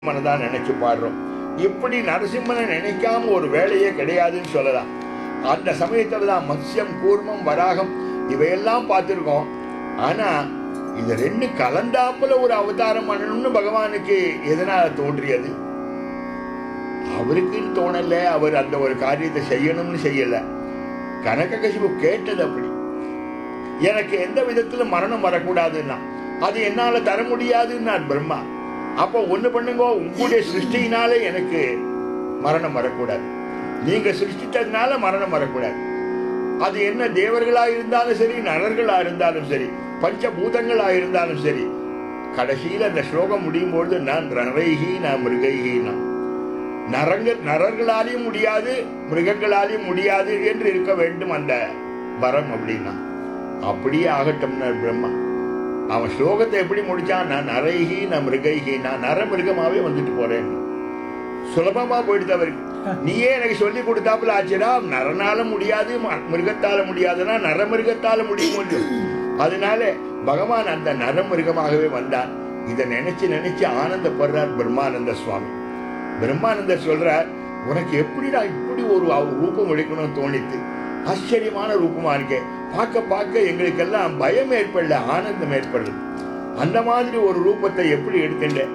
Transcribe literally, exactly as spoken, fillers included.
தான் நினைச்சு பாடுறோம். இப்படி நரசிம்மனை நினைக்காம ஒரு வேலையே கிடையாதுன்னு சொல்லலாம். அந்த சமயத்துல தான் மத்ஸ்யம், கூர்மம், வராகம் இவையெல்லாம் பார்த்திருக்கோம். ஆனா இது ரெண்டு கலந்தாப்புல ஒரு அவதாரம் பண்ணணும்னு பகவானுக்கு எதனால தோன்றியது? அவருக்குன்னு தோணல. அவர் அந்த ஒரு காரியத்தை செய்யணும்னு செய்யல. கனககசிபு கேட்டது அப்படி, எனக்கு எந்த விதத்துல மரணம் வரக்கூடாதுன்னா அது என்னால தர முடியாதுன்னு பிரம்மா. அப்போ ஒண்ணு பண்ணுங்க, உங்களுடைய சிருஷ்டியினால எனக்கு மரணம் வரக்கூடாது, நீங்க சிருஷ்டித்ததுனால மரணம் வரக்கூடாது. அது என்ன தேவர்களா இருந்தாலும் சரி, நரர்களா இருந்தாலும் சரி, பஞ்சபூதங்களா இருந்தாலும் சரி. கடைசியில் அந்த ஸ்லோகம் முடியும் பொழுது நான் நரைகி நான் மிருகைகி நான் நரங்க நரர்களாலையும் முடியாது, மிருகங்களாலையும் முடியாது என்று இருக்க வேண்டும் அந்த வரம் அப்படின்னா. அப்படியே ஆகட்டும்னா பிரம்மா அவன் ஸ்லோகத்தை எப்படி முடிச்சான்? நான் நரைகி நான் மிருகைகி நான் நர மிருகமாவே வந்துட்டு போறேன். சுலபமா போயிடுது அவருக்கு. நீயே எனக்கு சொல்லி கொடுத்தாப்புல ஆச்சுடா, நரனால முடியாது மிருகத்தால முடியாதுன்னா நரமிருகத்தால முடிய முடியும். அதனால பகவான் அந்த நரமிருகமாகவே வந்தான். இதை நினைச்சு நினைச்சு ஆனந்தப்படுறார் பிரம்மானந்த சுவாமி. பிரம்மானந்தர் சொல்றார், உனக்கு எப்படிடா இப்படி ஒரு ரூபம் எடுக்கணும்னு தோணித்து? ஆச்சரியமான ரூபமா இருக்கே, பார்க்க பார்க்க எங்களுக்கெல்லாம் பயம் ஏற்படல, ஆனந்தம் ஏற்படுது. அந்த மாதிரி ஒரு ரூபத்தை எப்படி எடுத்துட்ட?